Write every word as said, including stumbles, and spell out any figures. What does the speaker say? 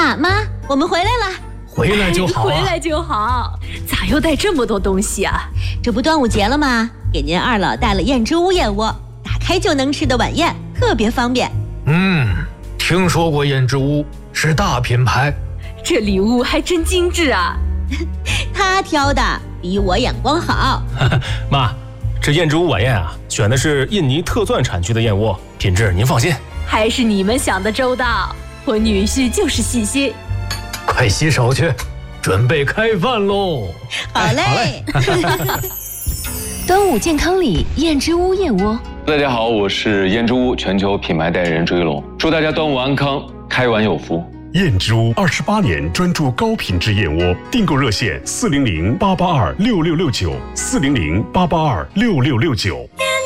爸妈，我们回来了。 回来就好、啊、 回来就好。咋又带这么多东西啊？ 这不端午节了吗？给您二老带了燕之屋燕窝，打开就能吃的晚宴，特别方便。 嗯，听说过燕之屋，是大品牌。 这礼物还真精致啊。 他挑的比我眼光好。 妈，这燕之屋晚宴啊，选的是印尼特钻产区的燕窝，品质您放心。 还是你们想的周到，我女婿就是细心。 快洗手去，准备开饭喽！ 好嘞。 好嘞端午健康礼，燕之屋燕窝。 大家好，我是燕之屋全球品牌代言人追龙，祝大家端午安康，开碗有福。 燕之屋二十八年专注高品质燕窝，订购热线四零零八八二六六六九四零零八八二六六六九。